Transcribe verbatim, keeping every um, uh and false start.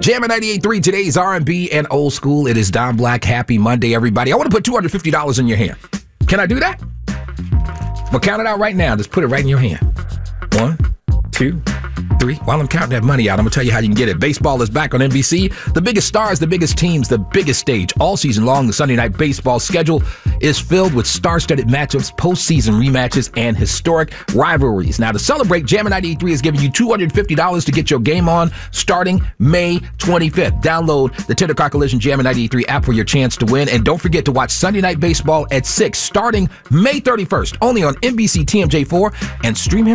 Jammin' ninety-eight point three, today's R and B and old school. It is Don Black. Happy Monday, everybody. I want to put two hundred fifty dollars in your hand. Can I do that? Well, count it out right now. Just put it right in your hand. One, two, three. While I'm counting that money out, I'm going to tell you how you can get it. Baseball is back on N B C. The biggest stars, the biggest teams, the biggest stage. All season long, the Sunday Night Baseball schedule is filled with star-studded matchups, postseason rematches, and historic rivalries. Now, to celebrate, Jammin' ninety-eight point three is giving you two hundred fifty dollars to get your game on starting May twenty-fifth. Download the Tender Car Collision Jammin' ninety-eight point three app for your chance to win. And don't forget to watch Sunday Night Baseball at six starting May thirty-first, only on N B C T M J four and stream